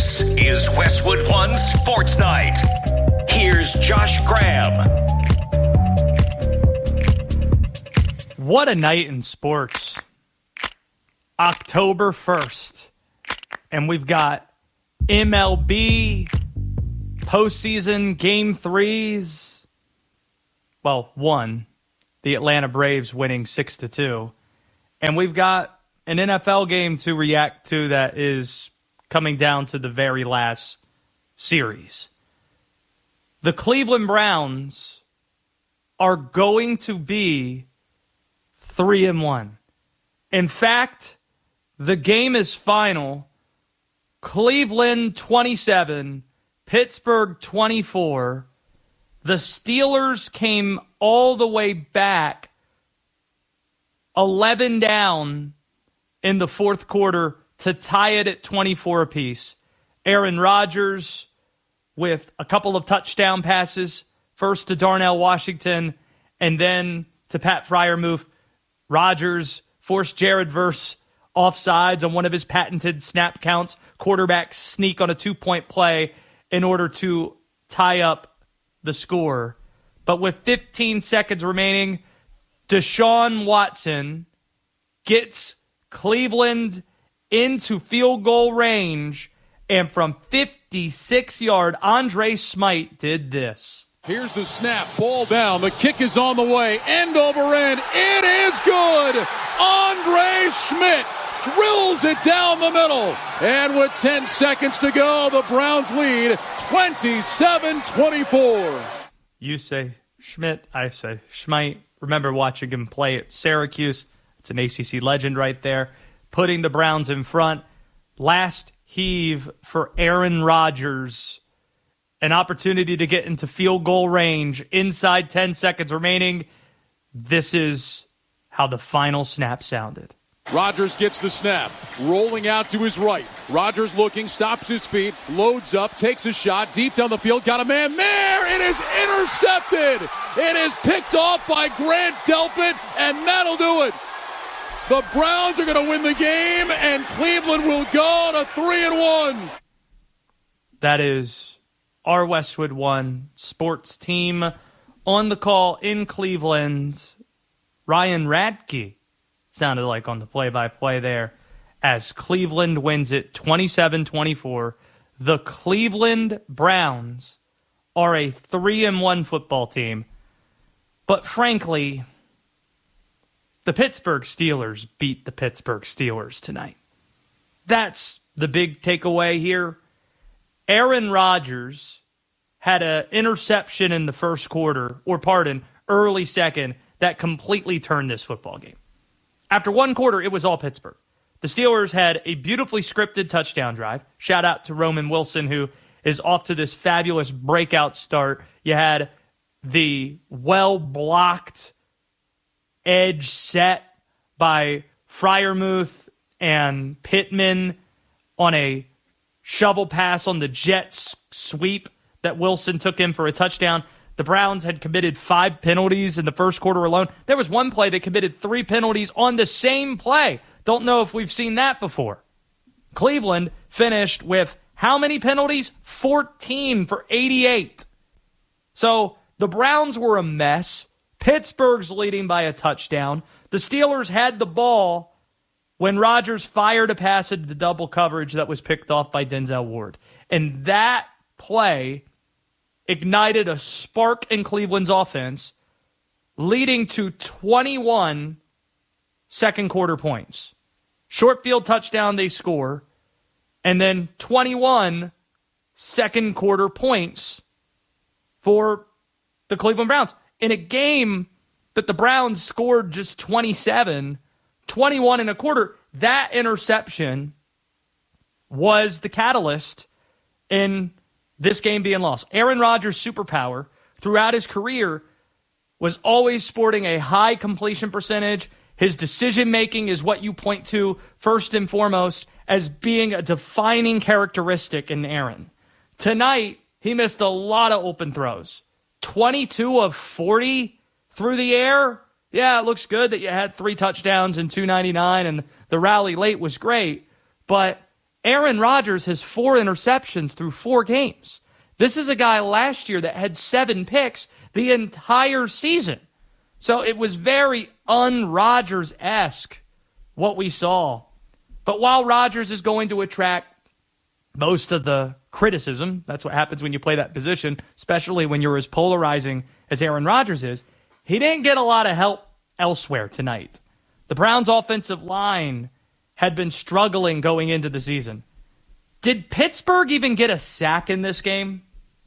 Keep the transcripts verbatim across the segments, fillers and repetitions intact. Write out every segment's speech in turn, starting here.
This is Westwood One Sports Night. Here's Josh Graham. What a night in sports. October first. And we've got M L B postseason game threes. Well, one. The Atlanta Braves winning six to two. And we've got an N F L game to react to that is coming down to the very last series. The Cleveland Browns are going to be three and one. In fact, the game is final. Cleveland twenty-seven, Pittsburgh twenty-four. The Steelers came all the way back eleven down in the fourth quarter to tie it at twenty-four apiece. Aaron Rodgers with a couple of touchdown passes, first to Darnell Washington and then to Pat Freiermuth. Rodgers forced Jared Verse offsides on one of his patented snap counts. Quarterbacks sneak on a two-point play in order to tie up the score. But with fifteen seconds remaining, Deshaun Watson gets Cleveland into field goal range, and from fifty-six yards, Andre Smythe did this. Here's the snap, ball down, the kick is on the way, end over end, it is good! Andre Schmidt drills it down the middle, and with ten seconds to go, the Browns lead twenty-seven twenty-four. You say Schmidt, I say Schmidt. Remember watching him play at Syracuse. It's an A C C legend right there. Putting the Browns in front. Last heave for Aaron Rodgers. An opportunity to get into field goal range. Inside ten seconds remaining. This is how the final snap sounded. Rodgers gets the snap, rolling out to his right. Rodgers looking, stops his feet, loads up, takes a shot, deep down the field, got a man there. It is intercepted. It is picked off by Grant Delpit, and that'll do it. The Browns are going to win the game, and Cleveland will go to three and one. That is our Westwood One sports team on the call in Cleveland. Ryan Radke sounded like on the play-by-play there as Cleveland wins it twenty-seven twenty-four. The Cleveland Browns are a three and one football team. But frankly, the Pittsburgh Steelers beat the Pittsburgh Steelers tonight. That's the big takeaway here. Aaron Rodgers had an interception in the first quarter, or pardon, early second, that completely turned this football game. After one quarter, it was all Pittsburgh. The Steelers had a beautifully scripted touchdown drive. Shout out to Roman Wilson, who is off to this fabulous breakout start. You had the well-blocked edge set by Freiermuth and Pittman on a shovel pass on the Jets sweep that Wilson took in for a touchdown. The Browns had committed five penalties in the first quarter alone. There was one play that committed three penalties on the same play. Don't know if we've seen that before. Cleveland finished with how many penalties? fourteen for eighty-eight. So the Browns were a mess. Pittsburgh's leading by a touchdown. The Steelers had the ball when Rodgers fired a pass into double coverage that was picked off by Denzel Ward. And that play ignited a spark in Cleveland's offense, leading to twenty-one second quarter points. Short field touchdown they score, and then twenty-one second quarter points for the Cleveland Browns. In a game that the Browns scored just twenty-seven, twenty-one and a quarter, that interception was the catalyst in this game being lost. Aaron Rodgers' superpower throughout his career was always sporting a high completion percentage. His decision-making is what you point to first and foremost as being a defining characteristic in Aaron. Tonight, he missed a lot of open throws. twenty-two of forty through the air. Yeah, it looks good that you had three touchdowns and two ninety-nine, and the rally late was great. But Aaron Rodgers has four interceptions through four games. This is a guy last year that had seven picks the entire season. So it was very un-Rodgers-esque what we saw. But while Rodgers is going to attract most of the criticism, that's what happens when you play that position, especially when you're as polarizing as Aaron Rodgers is, he didn't get a lot of help elsewhere tonight. The Browns' offensive line had been struggling going into the season. Did Pittsburgh even get a sack in this game?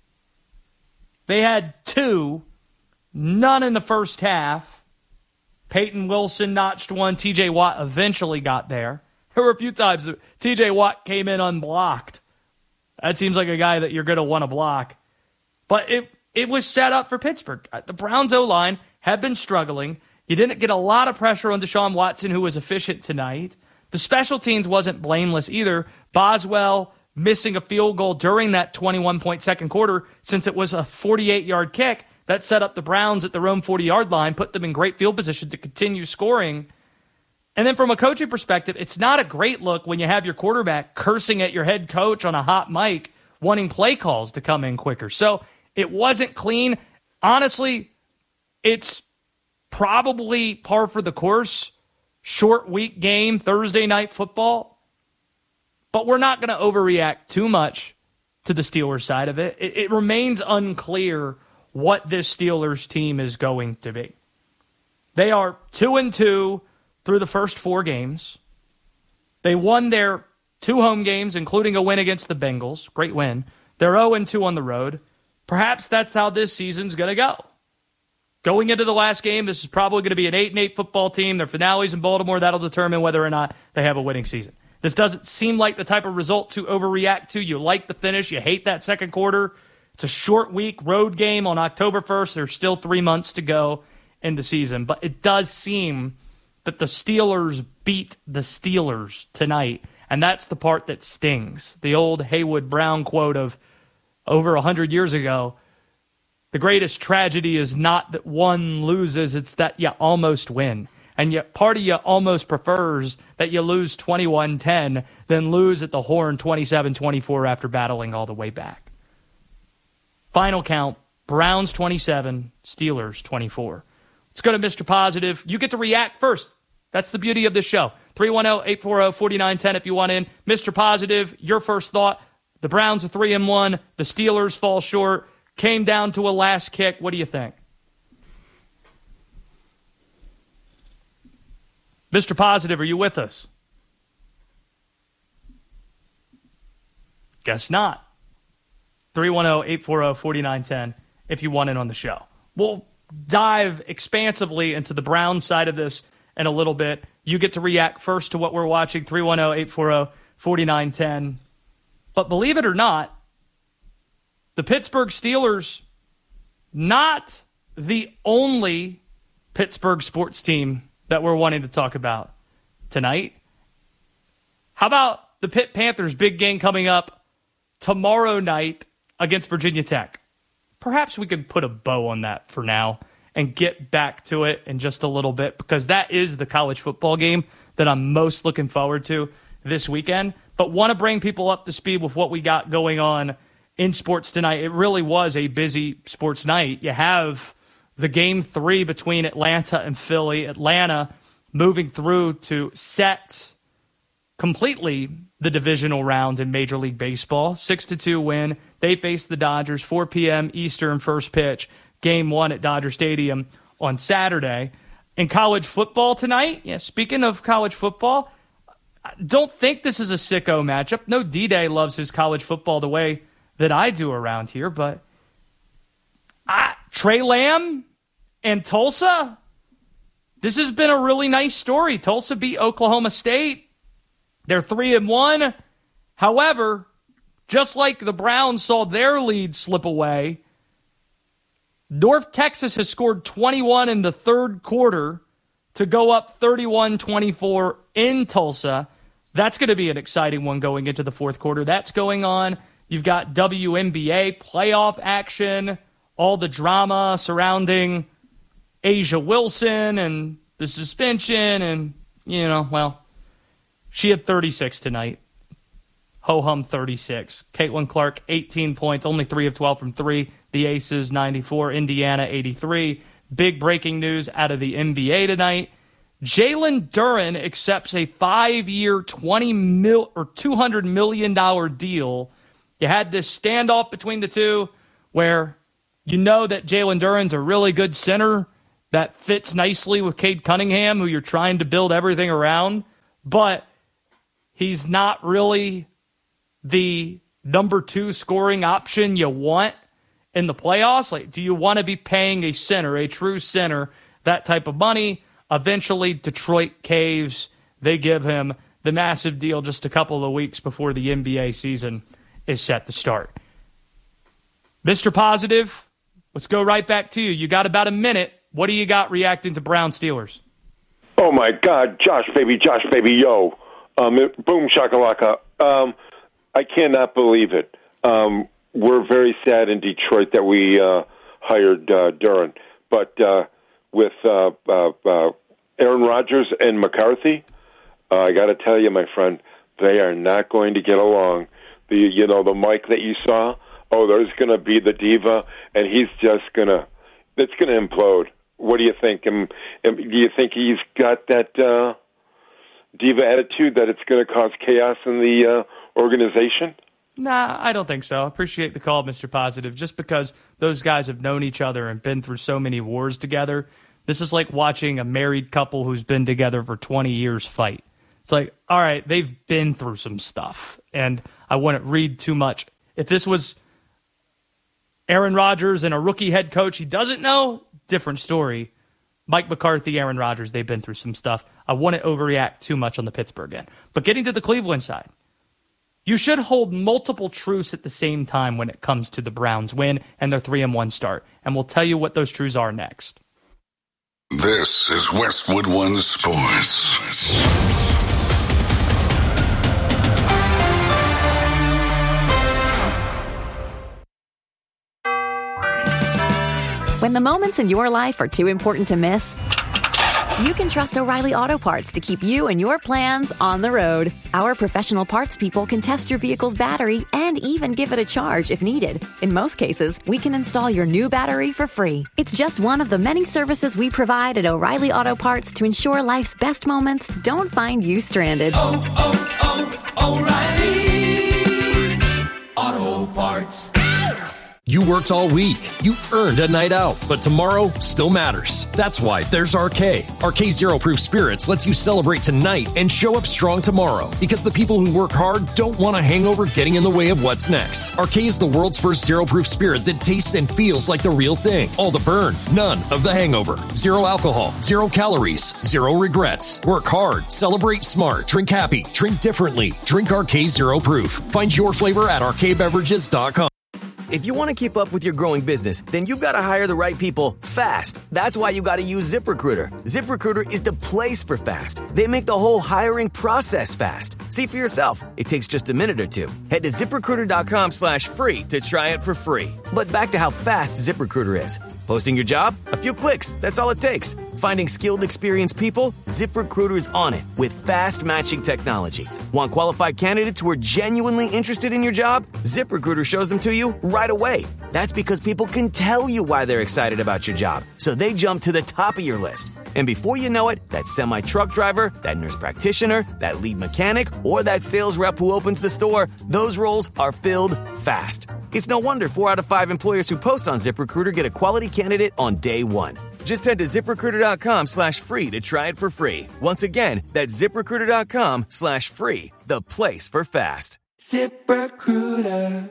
They had two, none in the first half. Peyton Wilson notched one. T J Watt eventually got there. There were a few times that T J Watt came in unblocked. That seems like a guy that you're going to want to block. But it, it was set up for Pittsburgh. The Browns' O-line had been struggling. You didn't get a lot of pressure on Deshaun Watson, who was efficient tonight. The special teams wasn't blameless either. Boswell missing a field goal during that twenty-one point second quarter, since it was a forty-eight-yard kick that set up the Browns at their own forty-yard line, put them in great field position to continue scoring. And then from a coaching perspective, it's not a great look when you have your quarterback cursing at your head coach on a hot mic, wanting play calls to come in quicker. So it wasn't clean. Honestly, it's probably par for the course. Short week game, Thursday night football. But we're not going to overreact too much to the Steelers side of it. It, it remains unclear what this Steelers team is going to be. They are two and two through the first four games. They won their two home games, including a win against the Bengals. Great win. They're oh and two on the road. Perhaps that's how this season's going to go. Going into the last game, this is probably going to be an eight and eight football team. Their finale's in Baltimore. That'll determine whether or not they have a winning season. This doesn't seem like the type of result to overreact to. You like the finish. You hate that second quarter. It's a short week, road game on October first. There's still three months to go in the season. But it does seem that the Steelers beat the Steelers tonight. And that's the part that stings. The old Haywood Brown quote of over one hundred years ago, the greatest tragedy is not that one loses, it's that you almost win. And yet part of you almost prefers that you lose twenty-one ten than lose at the horn twenty-seven twenty-four after battling all the way back. Final count, Browns twenty-seven, Steelers twenty-four. Let's go to Mister Positive. You get to react first. That's the beauty of this show. three one zero, eight four zero, four nine one zero if you want in. Mister Positive, your first thought. The Browns are three and one. The Steelers fall short. Came down to a last kick. What do you think? Mister Positive, are you with us? Guess not. three one zero, eight four zero, four nine one zero if you want in on the show. We'll dive expansively into the Browns side of this in a little bit. You get to react first to what we're watching, three one zero, eight four zero, four nine one zero. But believe it or not, the Pittsburgh Steelers, not the only Pittsburgh sports team that we're wanting to talk about tonight. How about the Pitt Panthers' big game coming up tomorrow night against Virginia Tech? Perhaps we could put a bow on that for now and get back to it in just a little bit, because that is the college football game that I'm most looking forward to this weekend. But want to bring people up to speed with what we got going on in sports tonight. It really was a busy sports night. You have the game three between Atlanta and Philly. Atlanta moving through to set completely the divisional round in Major League Baseball. six to two win. They face the Dodgers, four p.m. Eastern first pitch, game one at Dodger Stadium on Saturday. In college football tonight, yeah, speaking of college football, I don't think this is a sicko matchup. No, D-Day loves his college football the way that I do around here, but I, Trey Lamb and Tulsa, this has been a really nice story. Tulsa beat Oklahoma State. They're three and one. However, just like the Browns saw their lead slip away, North Texas has scored twenty-one in the third quarter to go up thirty-one twenty-four in Tulsa. That's going to be an exciting one going into the fourth quarter. That's going on. You've got W N B A playoff action, all the drama surrounding Asia Wilson and the suspension, and, you know, well, she had thirty-six tonight. ho-hum thirty-six. Caitlin Clark, eighteen points, only three of twelve from three. The Aces, ninety-four. Indiana, eighty-three. Big breaking news out of the N B A tonight. Jalen Duren accepts a five-year, twenty mil or two hundred million dollars deal. You had this standoff between the two where you know that Jalen Duren's a really good center that fits nicely with Cade Cunningham, who you're trying to build everything around, but he's not really the number two scoring option you want in the playoffs. Like, do you want to be paying a center, a true center, that type of money? Eventually, Detroit caves. They give him the massive deal just a couple of weeks before the N B A season is set to start. Mister Positive, let's go right back to you. You got about a minute. What do you got reacting to Brown Steelers? Oh, my God. Josh, baby, Josh, baby, yo. Um, boom, shakalaka. Um, I cannot believe it. Um, we're very sad in Detroit that we uh, hired uh, Duren. But uh, with uh, uh, uh, Aaron Rodgers and McCarthy, uh, I got to tell you, my friend, they are not going to get along. The You know, the Mike that you saw, oh, there's going to be the diva, and he's just going to, it's going to implode. What do you think? Um, um, do you think he's got that uh, diva attitude that it's going to cause chaos in the uh, organization? Nah, I don't think so. Appreciate the call, Mister Positive. Just because those guys have known each other and been through so many wars together, this is like watching a married couple who's been together for twenty years fight. It's like, all right, they've been through some stuff, and I wouldn't read too much. If this was Aaron Rodgers and a rookie head coach he doesn't know, different story. Mike McCarthy, Aaron Rodgers, they've been through some stuff. I wouldn't overreact too much on the Pittsburgh end. But getting to the Cleveland side, you should hold multiple truths at the same time when it comes to the Browns win and their three and one start. And we'll tell you what those truths are next. This is Westwood One Sports. When the moments in your life are too important to miss, you can trust O'Reilly Auto Parts to keep you and your plans on the road. Our professional parts people can test your vehicle's battery and even give it a charge if needed. In most cases, we can install your new battery for free. It's just one of the many services we provide at O'Reilly Auto Parts to ensure life's best moments don't find you stranded. Oh, oh, oh, O'Reilly Auto Parts. You worked all week. You earned a night out, but tomorrow still matters. That's why there's R K. R K Zero Proof Spirits lets you celebrate tonight and show up strong tomorrow, because the people who work hard don't want a hangover getting in the way of what's next. R K is the world's first zero proof spirit that tastes and feels like the real thing. All the burn, none of the hangover. Zero alcohol, zero calories, zero regrets. Work hard, celebrate smart, drink happy, drink differently. Drink R K Zero Proof. Find your flavor at R K beverages dot com. If you want to keep up with your growing business, then you've got to hire the right people fast. That's why you got to use ZipRecruiter. ZipRecruiter is the place for fast. They make the whole hiring process fast. See for yourself. It takes just a minute or two. Head to ZipRecruiter.com slash free to try it for free. But back to how fast ZipRecruiter is. Posting your job? A few clicks. That's all it takes. Finding skilled, experienced people? ZipRecruiter's on it with fast matching technology. Want qualified candidates who are genuinely interested in your job? ZipRecruiter shows them to you right away. That's because people can tell you why they're excited about your job, so they jump to the top of your list. And before you know it, that semi-truck driver, that nurse practitioner, that lead mechanic, or that sales rep who opens the store, those roles are filled fast. It's no wonder four out of five employers who post on ZipRecruiter get a quality candidate on day one. Just head to ZipRecruiter.com slash free to try it for free. Once again, that's ZipRecruiter.com slash free, the place for fast. ZipRecruiter.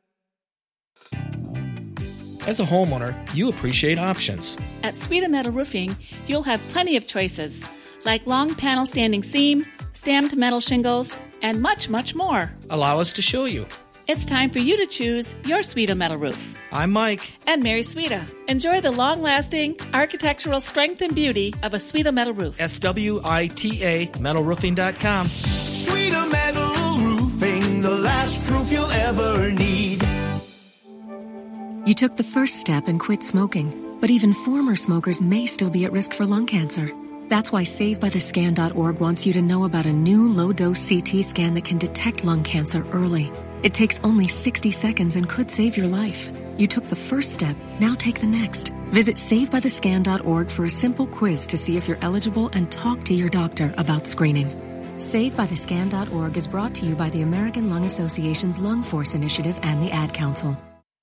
As a homeowner, you appreciate options. At Sweeta Metal Roofing, you'll have plenty of choices, like long panel standing seam, stamped metal shingles, and much, much more. Allow us to show you. It's time for you to choose your Sweeta Metal Roof. I'm Mike. And Mary Sweeta. Enjoy the long-lasting architectural strength and beauty of a Sweeta Metal Roof. S W I T A metal roofing dot com. Sweeta Metal Roofing, the last roof you'll ever need. You took the first step and quit smoking, but even former smokers may still be at risk for lung cancer. That's why Save By The Scan dot org wants you to know about a new low-dose C T scan that can detect lung cancer early. It takes only sixty seconds and could save your life. You took the first step, now take the next. Visit Save By The Scan dot org for a simple quiz to see if you're eligible and talk to your doctor about screening. Save By The Scan dot org is brought to you by the American Lung Association's Lung Force Initiative and the Ad Council.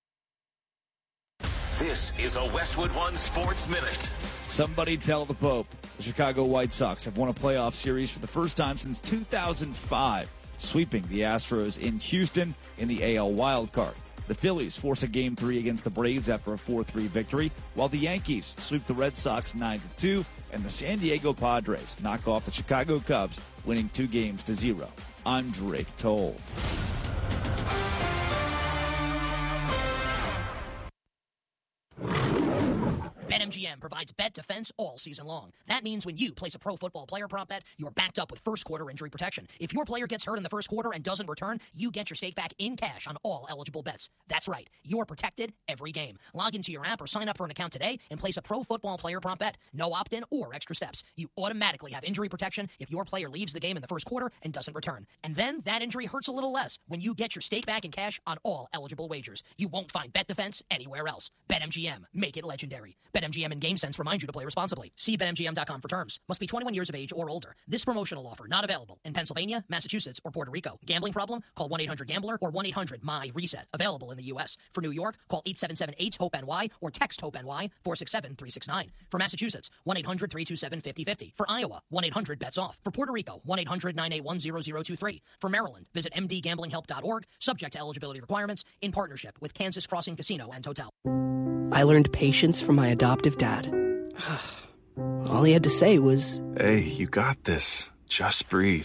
This is a Westwood One Sports Minute. Somebody tell the Pope. The Chicago White Sox have won a playoff series for the first time since two thousand five, sweeping the Astros in Houston in the A L wildcard. The Phillies force a Game three against the Braves after a four three victory, while the Yankees sweep the Red Sox nine to two, and the San Diego Padres knock off the Chicago Cubs, winning two games to zero. I'm Drake Toll. BetMGM provides bet defense all season long. That means when you place a pro football player prop bet, you're backed up with first quarter injury protection. If your player gets hurt in the first quarter and doesn't return, you get your stake back in cash on all eligible bets. That's right. You're protected every game. Log into your app or sign up for an account today and place a pro football player prop bet. No opt-in or extra steps. You automatically have injury protection if your player leaves the game in the first quarter and doesn't return. And then that injury hurts a little less when you get your stake back in cash on all eligible wagers. You won't find bet defense anywhere else. BetMGM. Make it legendary. BetMGM and GameSense remind you to play responsibly. See Bet M G M dot com for terms. Must be twenty-one years of age or older. This promotional offer not available in Pennsylvania, Massachusetts, or Puerto Rico. Gambling problem? Call one eight hundred gambler or one eight hundred M Y reset. Available in the U S. For New York, call eight seven seven eight hope N Y or text HOPE-NY four six seven three six nine. For Massachusetts, one eight hundred three two seven five zero five zero. For Iowa, one eight hundred bets off. For Puerto Rico, one eight hundred nine eight one zero zero two three. For Maryland, visit m d gambling help dot org. Subject to eligibility requirements in partnership with Kansas Crossing Casino and Hotel. I learned patience from my adoptive dad. All he had to say was, "Hey, you got this. Just breathe."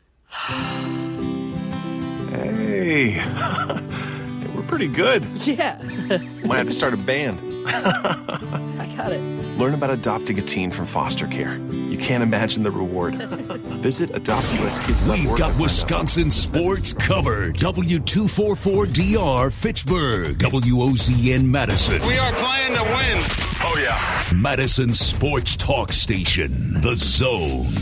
Hey, we're pretty good. Yeah. Might have to start a band. I got it. Learn about adopting a teen from foster care. You can't imagine the reward. Visit adopt u s kids dot org. We've got Wisconsin sports covered. W two forty-four D R Fitchburg. W O Z N Madison. We are playing to win. Oh, yeah. Madison Sports Talk Station. The Zone.